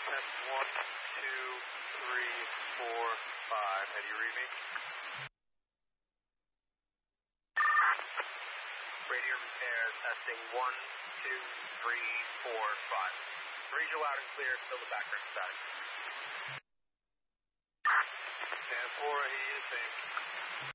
Test 1, 2, 3, 4, 5. Have you read me? Radio repair, testing 1, 2, 3, 4, 5. Read you loud and clear, still the background static. Stand for, he is in.